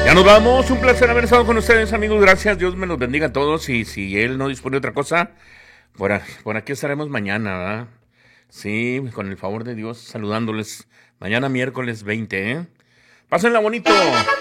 Ya nos vamos, un placer haber estado con ustedes, amigos, gracias, Dios me los bendiga a todos y si Él no dispone de otra cosa, por aquí estaremos mañana, ¿verdad? Sí, con el favor de Dios, saludándoles mañana miércoles 20, ¿eh? Pásenla bonito.